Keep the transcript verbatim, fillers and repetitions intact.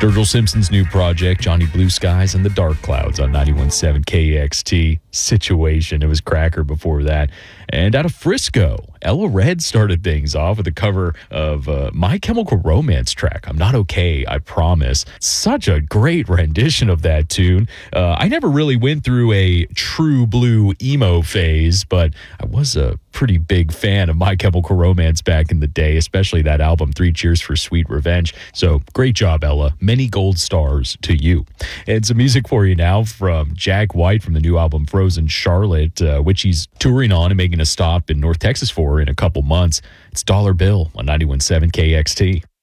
Sturgill Simpson's new project, Johnny Blue Skies and the Dark Clouds on ninety-one point seven K X T. Situation. It was Cracker before that. And out of Frisco, Ella Red started things off with a cover of uh, My Chemical Romance track, I'm Not Okay, I Promise. Such a great rendition of that tune. Uh, I never really went through a true blue emo phase, but I was a pretty big fan of My Chemical Romance back in the day, especially that album, Three Cheers for Sweet Revenge. So great job, Ella. Many gold stars to you. And some music for you now from Jack White from the new album Frozen Charlotte, uh, which he's touring on and making a stop in North Texas for in a couple months. It's Dollar Bill on ninety-one point seven K X T.